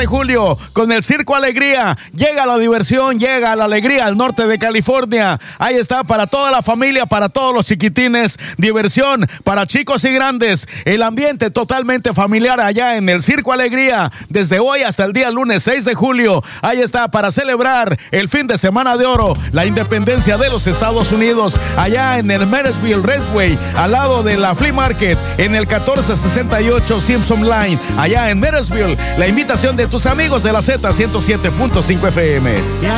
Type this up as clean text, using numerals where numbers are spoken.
de julio con el Circo Alegría. Llega la diversión, llega la alegría al norte de California. Ahí está para toda la familia, para todos los chiquitines. Diversión para chicos y grandes. El ambiente totalmente familiar allá en el Circo Alegría. Desde hoy hasta el día lunes 6 de julio. Ahí está para celebrar el fin de semana de oro, la independencia de los Estados Unidos. Allá en el Marysville Raceway, al lado de la Flea Market, en el 1468 Simpson Line, allá en Marysville. La invitación de tus amigos de la Z 107.5 FM.